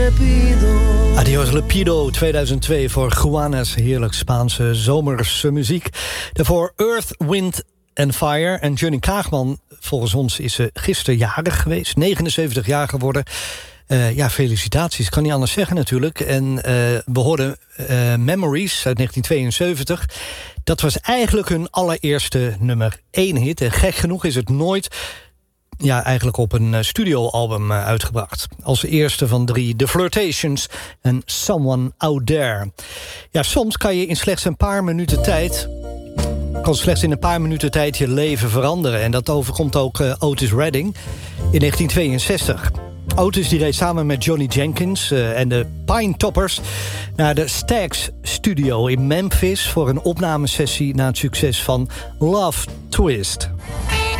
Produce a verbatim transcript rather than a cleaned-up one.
te pido. Adios Lepido, tweeduizend twee voor Juanes, heerlijk Spaanse zomerse muziek. Daarvoor Earth, Wind and Fire. En Johnny Kaagman, volgens ons is ze gisteren jarig geweest. negenenzeventig jaar geworden. Uh, ja, felicitaties, kan niet anders zeggen natuurlijk. En uh, we hoorden uh, Memories uit negentien tweeënzeventig. Dat was eigenlijk hun allereerste nummer één hit. En gek genoeg is het nooit... ja, eigenlijk op een studioalbum uh, uitgebracht. Als eerste van drie The Flirtations en Someone Out There. Ja, soms kan je in slechts een paar minuten tijd... kan slechts in een paar minuten tijd je leven veranderen. En dat overkomt ook uh, Otis Redding in negentien tweeënzestig. Otis die reed samen met Johnny Jenkins uh, en de Pine Toppers... naar de Stax Studio in Memphis... voor een opnamesessie na het succes van Love Twist.